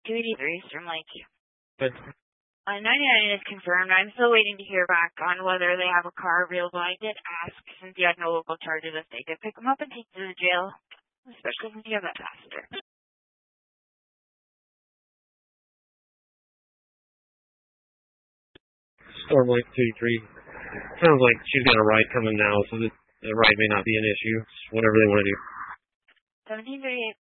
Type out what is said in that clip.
283 Storm Lake. But 99 is confirmed. I'm still waiting to hear back on whether they have a car available. I did ask, since you had no local charges, if they could pick them up and take them to the jail, especially since you have that passenger. Storm Lake 283. Sounds like she's got a ride coming now, so the ride may not be an issue. Whatever they want to do. 1738.